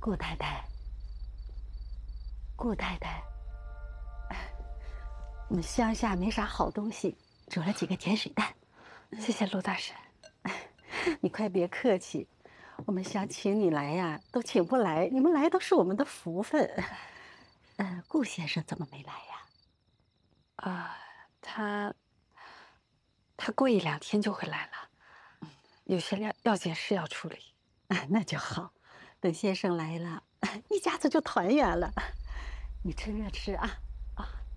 顾太太，顾太太，我们乡下没啥好东西，煮了几个甜水蛋， 谢谢陆大婶。 你快别客气。我们想请你来呀，都请不来，你们来都是我们的福分。顾先生怎么没来呀？ 啊，他过一两天就会来了，有些要紧事要处理。 那就好，等先生来了，一家子就团圆了。你趁热吃啊。